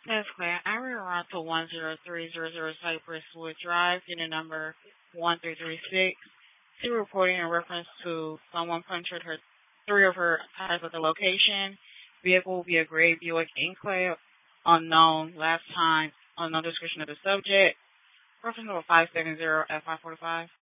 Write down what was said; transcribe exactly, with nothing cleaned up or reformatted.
Yes, Claire. I ran around to one zero three zero zero Cypress Wood Drive, unit number one three three six. She reporting in reference to someone punctured her three of her tires at the location. Vehicle will be a gray Buick Enclave, unknown, last time, unknown description of the subject. Reference number five seven zero F five forty five.